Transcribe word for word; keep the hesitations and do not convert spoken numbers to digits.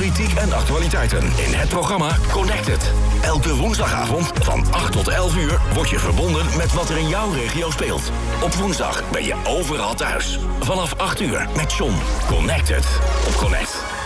politiek en actualiteiten in het programma Connected. Elke woensdagavond van acht tot elf uur word je verbonden met wat er in jouw regio speelt. Op woensdag ben je overal thuis. Vanaf acht uur met John. Connected op Connect.